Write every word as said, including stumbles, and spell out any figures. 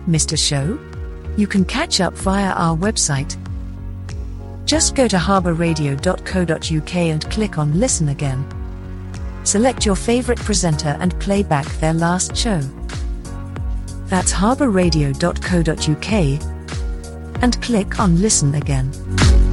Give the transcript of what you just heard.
Missed a show? You can catch up via our website. Just go to harbour radio dot co dot uk and click on Listen Again. Select your favorite presenter and play back their last show. That's harbour radio dot co dot uk and click on Listen Again.